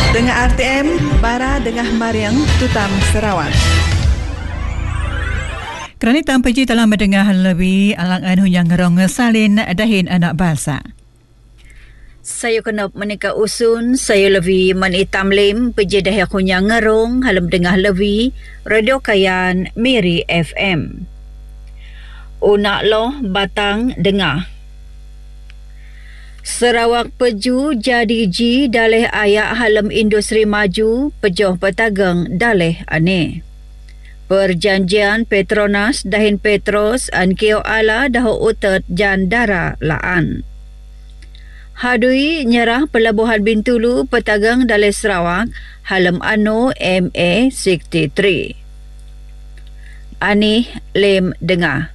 Dengan RTM, Bara Dengah Mariang, Tutam Sarawak. Kerana tanpa telah mendengar lebih alang-an hunyang ngerong salin dahin anak bangsa. Saya kena menikah usun, saya lebih menitam lim, peji dahil hunyang ngerong, halam dengar lebih, Radio Kayan, Miri FM. Unak loh batang dengar. Sarawak peju jadi ji dalih ayak halam industri maju pejoh petagang dalih ane. Perjanjian Petronas dahin Petros an kio ala dahu utet jan dara laan. Hadui nyerah pelabuhan Bintulu petagang dalih Sarawak halam anu MA63. Ani lem dengar.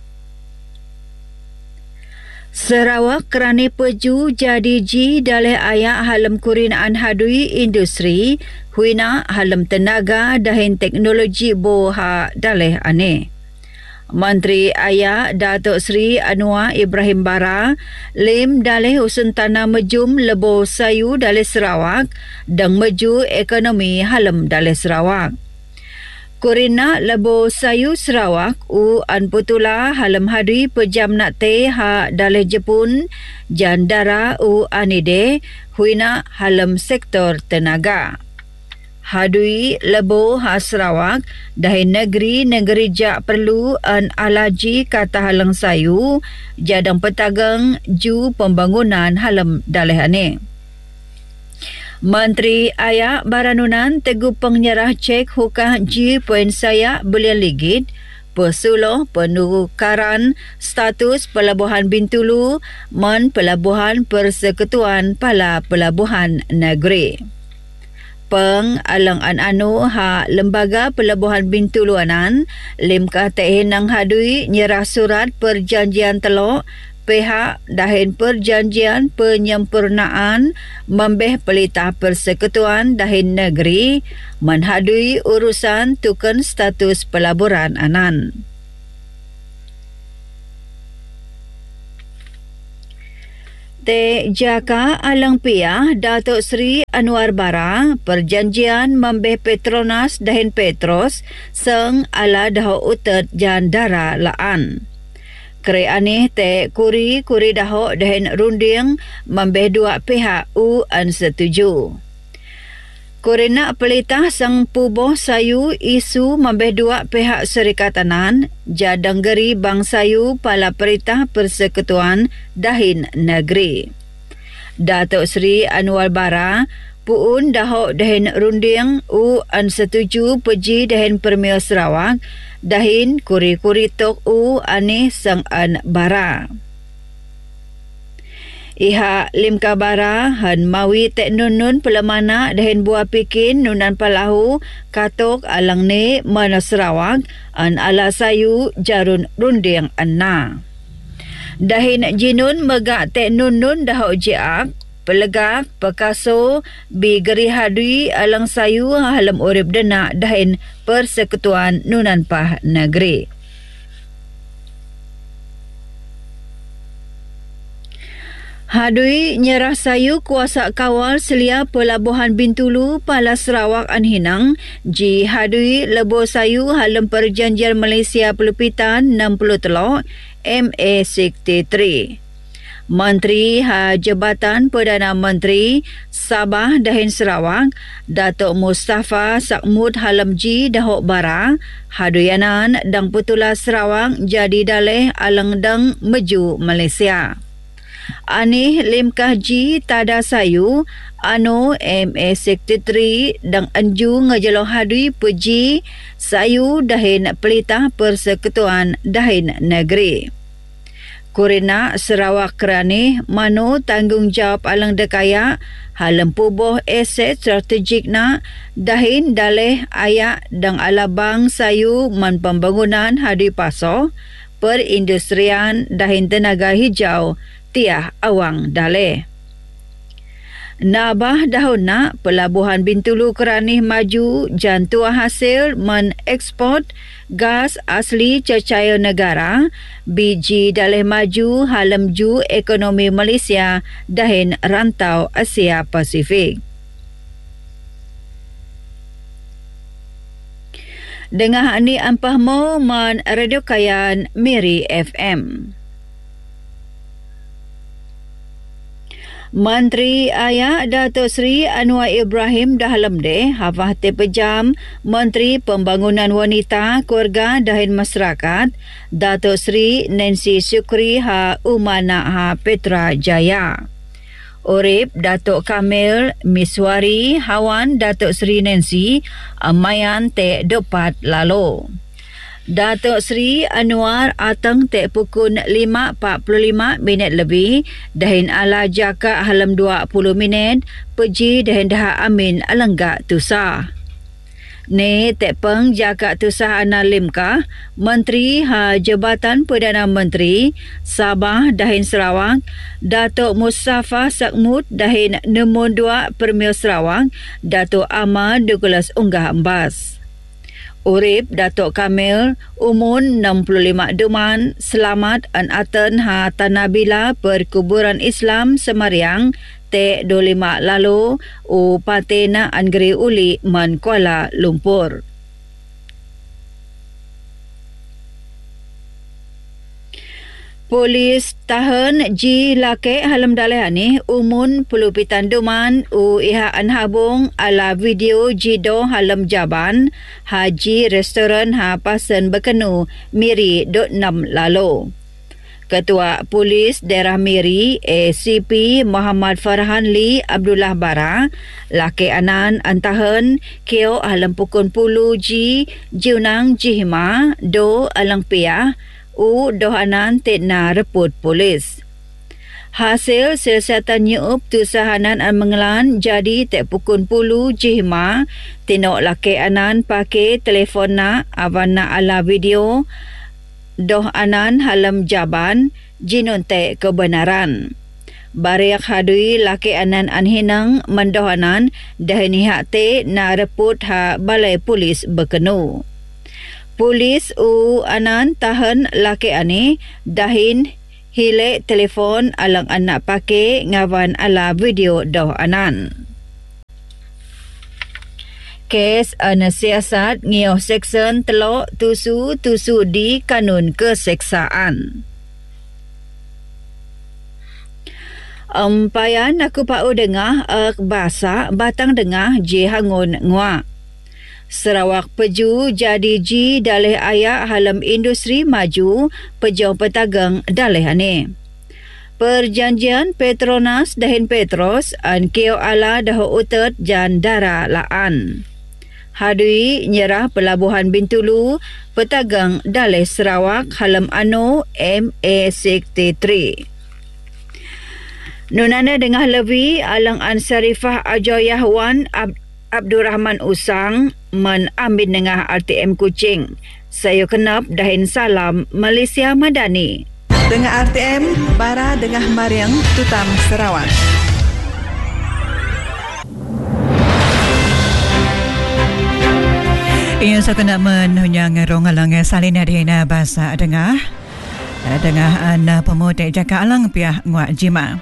Sarawak kerana peju jadi ji dalih ayak halam kurinaan hadui industri huina halam tenaga dahin teknologi boha dalih ane. Menteri Ayak Datuk Seri Anwar Ibrahim Bara lim dalih usun tanah mejum lebo sayu dalih Sarawak dan meju ekonomi halam dalih Sarawak. Kurina lebo sayu Sarawak an putula halam hadui pejam nak te ha dalih Jepun jandara anide huina halam sektor tenaga. Hadui lebo ha Sarawak dahin negeri jak perlu an alaji kata halang sayu jadang petagang ju pembangunan halam dalih ane. Menteri Ayak Baranunan teguh penyerah cek hukah G. saya Bulian Ligit pesuloh penukaran status pelabuhan Bintulu men pelabuhan persekutuan pala pelabuhan negeri. Pengalang-an anu ha lembaga pelabuhan Bintulu anan limkah tehinang hadui nyerah surat perjanjian telok pihak dahin perjanjian penyempurnaan membeh pelitah persekutuan dahin negeri menhadui urusan tuken status pelaburan anan. Te Jaka Alang Piah Datuk Seri Anwar Bara perjanjian membeh Petronas dahin Petros seng ala dahu utet jandara laan. Kere aneh te kuri dahok dahin runding membeh dua pihak an setuju. Kurina pelitah sang puboh sayu isu membeh dua pihak serikatanan jadang geri bang sayu pala peritah persekutuan dahin negeri. Datuk Seri Anwar Bara puun dahok dahin runding an setuju peji dahin Premier Sarawak dahin kuri-kuri tok ane sang an bara. Iha limka bara han mawi tek nun pelemana dahin buah pikin nunan palahu katok alang ne mana Sarawak an ala sayu jarun runding anna. Dahin jinun megak tek nun dahok jiak pelegak pekaso bi geri hadui alang sayu halam urip dena dahin persekutuan nunanpah negeri. Hadui nyerah sayu kuasa kawal selia pelabuhan Bintulu pala Sarawak anhinang ji hadui lebo sayu halam perjanjian Malaysia pelupitan 60 telok MA63. Menteri Jabatan Perdana Menteri Sabah dahin Sarawak Datuk Mustafa Sakmud Halamji Dahok Bara haduyanan dang putula Sarawak jadi dalih alang dang meju Malaysia. Anih limkah ji tada sayu anu MA63 dang anju ngejelo hadui peji sayu dahin pelitah persekutuan dahin negeri. Kurina Sarawak kerani mano tanggungjawab alang dekaya halam puboh aset strategik na dahin dalih ayak dang alabang sayu man pembangunan hadui paso perindustrian dahin tenaga hijau tiah awang dalih. Nabah dahuna pelabuhan Bintulu kerani maju jantua hasil mengeksport gas asli cecair negara biji dalih maju halam ju ekonomi Malaysia dahin rantau Asia Pasifik. Dengar ni ampah mo man Radio Kayan Miri FM. Menteri Ayah Datuk Seri Anwar Ibrahim Dahlam de hafah te pejam Menteri Pembangunan Wanita, Keluarga dan Masyarakat Datuk Seri Nancy Syukri ha Umana ha Petra Jaya. Urip Datuk Kamil Miswari Hawan Datuk Seri Nancy Amayan te dopat lalu. Datuk Seri Anwar atang te pukul 5.45 minit lebih dahin ala jaka halam 20 minit peji dahin dah amin alenggak tusah. Ne te peng jaka tusah ana limkah Menteri ha Jabatan Perdana Menteri Sabah dahin Sarawak Datuk Mustafa Sakmud dahin Nemun 2 Permil Sarawak Datuk Ahmad Douglas Unggah Embas. Urip Datuk Kamil umun 65 duman selamat an aten ha Tanabila Perkuburan Islam Semariang te 25 lalu u patena Angri Uli man Kuala Lumpur. Polis tahan ji lake halam dalehani umun pelupitan duman u iha anhabung ala video jido halam jaban haji restoran ha pasen bekenu Miri .6 lalu. Ketua Polis Daerah Miri ACP Muhammad Farhan Lee Abdullah Bara lake anan antahan keo halam pukun pulu ji jiunang jihima do alang piah u dohanan tena reput polis. Hasil siasatan nyup tusahanan an mengelan jadi tek pukun pulu jihma tinok laki anan pakai telefon na avana ala video doh anan halam jaban jinun tek kebenaran. Bariak hadui laki anan anhinang mendohanan dahini hak te na reput ha balai polis berkenu. Polis u anan tahan laki ani dahin hile telefon alang anak pake ngawan ala video doh anan. Kes ana siasat ngioh seksyen telok tusu di kanun keseksaan. Payan aku pau dengah bahasa batang dengah je hangun ngua. Sarawak peju jadi ji dalih ayak halam industri maju pejau petagang dalih ane. Perjanjian Petronas dahin Petros an keo ala dah utet jan dara laan. Hadui nyerah pelabuhan Bintulu petagang dalih Sarawak halam anu MA63. Nunana dengah lebih alang Ansarifah Ajoyah Wan Abdul Rahman Usang menambil dengah RTM Kuching. Saya kenap dahin salam Malaysia Madani. Dengah RTM Bara Dengah Mariang Tutam Sarawak. Ia sakena menunyang rongalang salin adina bahasa dengah an pemuda jaka alang piah nguak jima.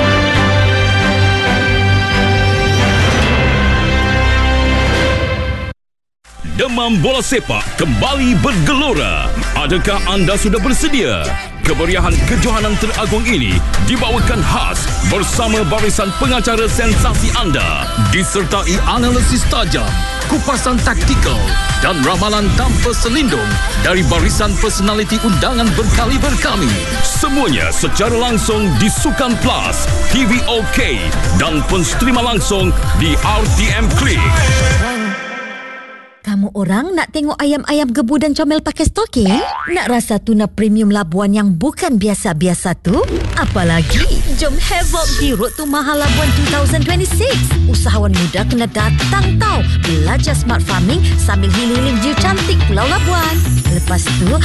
Demam bola sepak kembali bergelora. Adakah anda sudah bersedia? Kemeriahan kejohanan teragung ini dibawakan khas bersama barisan pengacara sensasi anda, disertai analisis tajam, kupasan taktikal dan ramalan tanpa selindung dari barisan personaliti undangan berkaliber kami. Semuanya secara langsung di Sukan Plus, TV OK dan pun streama langsung di RTM Klik. Kamu orang nak tengok ayam-ayam gebu dan comel pakai stokin? Nak rasa tuna premium Labuan yang bukan biasa-biasa tu? Apalagi, jom havoc di Road to Mahal Labuan 2026. Usahawan muda kena datang tau. Belajar smart farming sambil healing view cantik Pulau Labuan. Lepas tu,